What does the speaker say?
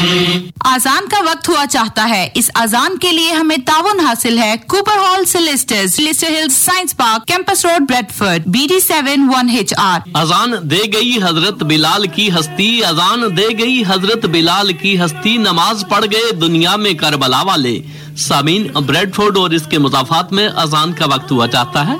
अजान का वक्त हुआ चाहता है। इस अजान के लिए हमें ताउन हासिल है Cooper hall सिलिस्टर्स, Leicester hills science park, campus road, Bradford, BD7 1HR। अजान दे गई हजरत बिलाल की हस्ती, अजान दे गई हजरत बिलाल की हस्ती, नमाज पढ़ गए दुनिया में करबला वाले। सामीन, ब्रेडफोर्ड और इसके मुजाफात में अजान का वक्त हुआ चाहता है।